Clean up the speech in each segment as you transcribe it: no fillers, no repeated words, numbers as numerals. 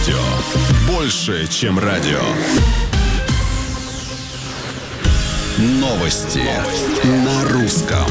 Больше, чем радио. Новости на русском.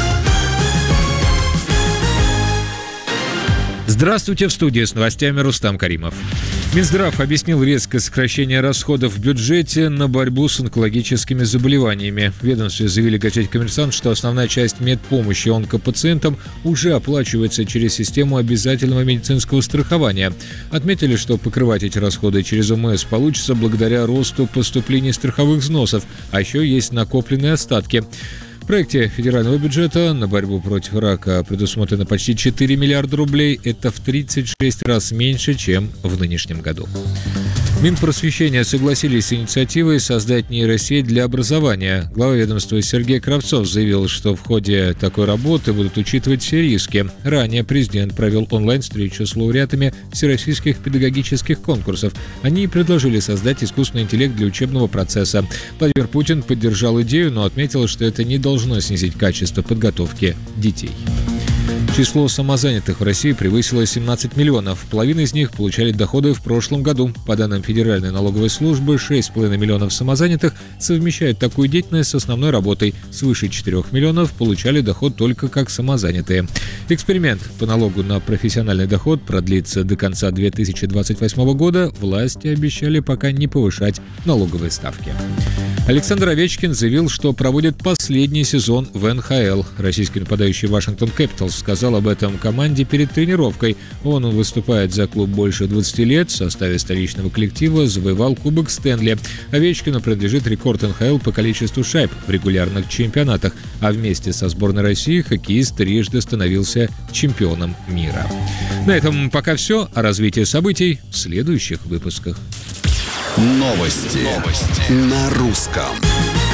Здравствуйте, в студии с новостями Рустам Каримов. Минздрав объяснил резкое сокращение расходов в бюджете на борьбу с онкологическими заболеваниями. В ведомстве заявили газете «Коммерсант», что основная часть медпомощи онкопациентам уже оплачивается через систему обязательного медицинского страхования. Отметили, что покрывать эти расходы через ОМС получится благодаря росту поступлений страховых взносов, а еще есть накопленные остатки. В проекте федерального бюджета на борьбу против рака предусмотрено почти 4 миллиарда рублей. Это в 36 раз меньше, чем в нынешнем году. Минпросвещения согласились с инициативой создать нейросеть для образования. Глава ведомства Сергей Кравцов заявил, что в ходе такой работы будут учитывать все риски. Ранее президент провел онлайн-встречу с лауреатами всероссийских педагогических конкурсов. Они предложили создать искусственный интеллект для учебного процесса. Владимир Путин поддержал идею, но отметил, что это не должно снизить качество подготовки детей. Число самозанятых в России превысило 17 миллионов. Половина из них получали доходы в прошлом году. По данным Федеральной налоговой службы, 6,5 миллионов самозанятых совмещают такую деятельность с основной работой. Свыше 4 миллионов получали доход только как самозанятые. Эксперимент по налогу на профессиональный доход продлится до конца 2028 года. Власти обещали пока не повышать налоговые ставки. Александр Овечкин заявил, что проводит последний сезон в НХЛ. Российский нападающий Вашингтон Кэпиталс сказал об этом команде перед тренировкой. Он выступает за клуб больше 20 лет, в составе столичного коллектива завоевал Кубок Стэнли. Овечкину принадлежит рекорд НХЛ по количеству шайб в регулярных чемпионатах, а вместе со сборной России хоккеист трижды становился чемпионом мира. На этом пока все. О развитии событий в следующих выпусках. Новости на русском.